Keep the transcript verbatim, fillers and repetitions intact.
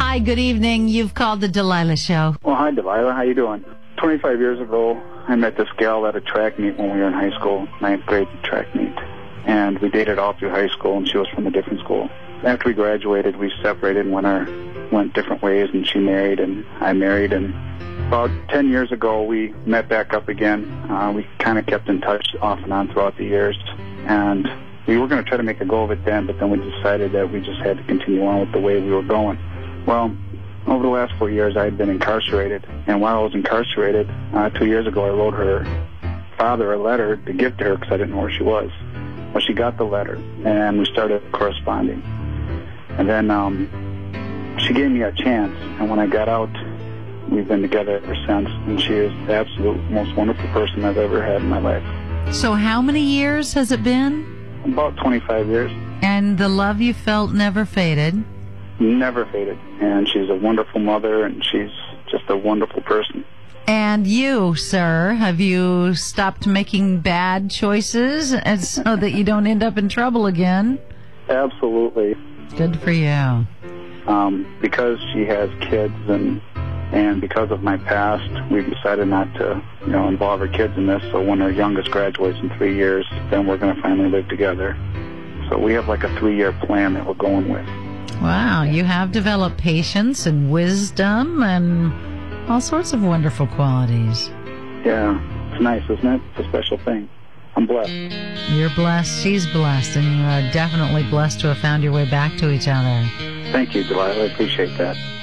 Hi, good evening. You've called the Delilah Show. Well, hi, Delilah. How you doing? twenty-five years ago, I met this gal at a track meet when we were in high school, ninth grade track meet. And we dated all through high school, and she was from a different school. After we graduated, we separated and went, our, went different ways, and she married, and I married. And about ten years ago, we met back up again. Uh, we kind of kept in touch off and on throughout the years. And we were going to try to make a go of it then, but then we decided that we just had to continue on with the way we were going. Well, over the last four years, I had been incarcerated. And while I was incarcerated, uh, two years ago, I wrote her father a letter to give to her because I didn't know where she was. Well, she got the letter, and we started corresponding. And then um, she gave me a chance, and when I got out, we've been together ever since. And she is the absolute most wonderful person I've ever had in my life. So how many years has it been? About twenty-five years. And the love you felt never faded? Never faded. And she's a wonderful mother, and she's just a wonderful person. And you, sir, have you stopped making bad choices and so that you don't end up in trouble again? Absolutely. Good for you. Um, because she has kids and and because of my past, we've decided not to, you know, involve her kids in this. So when our youngest graduates in three years, then we're going to finally live together. So we have like a three-year plan that we're going with. Wow, you have developed patience and wisdom and all sorts of wonderful qualities. Yeah, it's nice, isn't it? It's a special thing. I'm blessed. You're blessed, she's blessed, and you are definitely blessed to have found your way back to each other. Thank you, Delilah. I appreciate that.